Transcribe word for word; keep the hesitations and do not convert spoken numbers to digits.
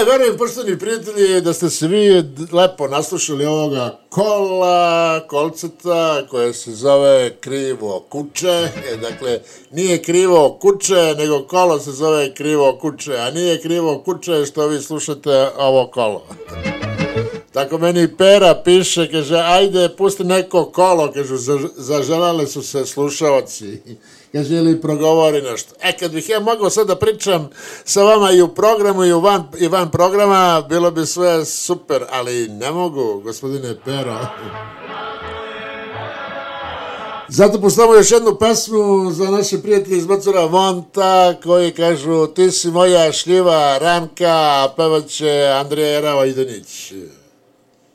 verujem, poštovani prijatelji, da ste se vi lepo naslušali ovoga kola, kolceta, koje se zove Krivo kuće. Dakle, nije krivo kuće, nego kolo se zove Krivo kuće, a nije krivo kuće što vi slušate ovo kolo. Tako meni Pera piše, kaže, ajde, pusti neko kolo, kažu, zaželali su se slušalci. Kaže, ili progovori nešto. E, kad bih ja mogao sad da pričam sa vama i u programu i, u van, i van programa, bilo bi sve super, ali ne mogu, gospodine Pero. Zato pustamo još jednu pesmu za naše prijatelje iz Bacura Vonta, koji kažu, ti si moja šljiva Ranka, a pevaće Andrija Jerava Idenić.